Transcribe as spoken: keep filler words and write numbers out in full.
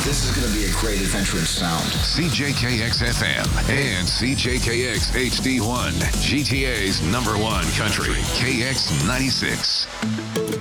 This is going to be a great adventure in sound. C J K X F M and C J K X H D one, G T A's number one country, K X ninety-six.